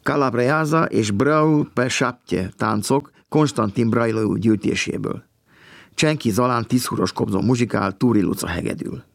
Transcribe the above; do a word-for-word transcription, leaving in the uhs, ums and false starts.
Calabreasa és Brau pe șapte táncok Konstantin Brailovú gyűjtéséből. Csenki Zalán tízhuros kobzó muzsikál, Túri Luca hegedül.